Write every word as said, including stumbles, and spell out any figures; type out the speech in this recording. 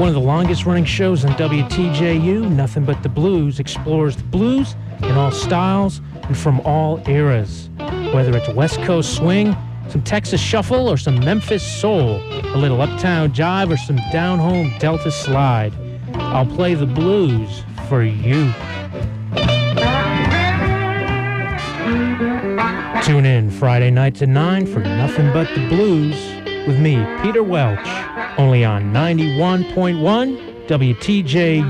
One of the longest running shows on W T J U, Nothing But the Blues, explores the blues in all styles and from all eras. Whether it's West Coast swing, some Texas shuffle, or some Memphis soul, a little uptown jive, or some down-home Delta slide, I'll play the blues for you. Tune in Friday nights at nine for Nothing But the Blues with me, Peter Welch, only on ninety-one point one W T J U.